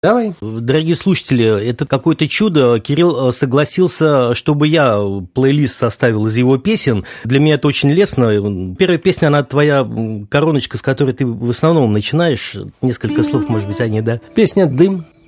Давай. Дорогие слушатели, это какое-то чудо. Кирилл согласился, чтобы я плейлист составил из его песен. Для меня это очень лестно. Первая песня, она твоя короночка, с которой ты в основном начинаешь. Несколько слов, может быть, о ней, да? Песня «Дым».